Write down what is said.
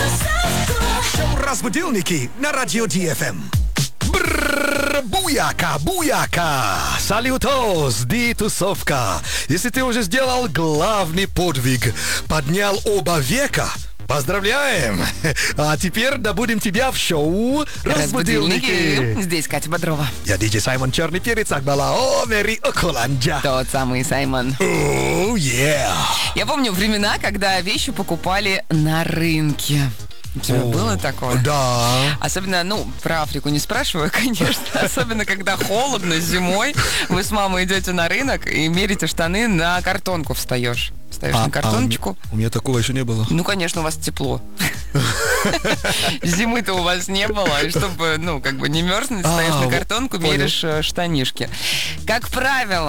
Шоу «Разбудилники» на радио DFM. Буяка, буяка! Салютос, тусовка! Если ты уже сделал главный подвиг, поднял оба века, поздравляем! А теперь добудем тебя в шоу «Разбудилники». Здесь Катя Бодрова. Я диджей Саймон Черный Перец Акбала Овери Околанджа. Тот самый Саймон. Оу, yeah! Я помню времена, когда вещи покупали на рынке. У тебя было такое? Да. Особенно, про Африку не спрашиваю, конечно. Особенно, когда холодно зимой, вы с мамой идете на рынок и мерите штаны, на картонку встаешь. Ставишь на картоночку. У меня такого еще не было. Ну, конечно, у вас тепло. Зимы-то у вас не было. И чтобы, не мерзнуть, ставишь на картонку, меришь штанишки. Как правило,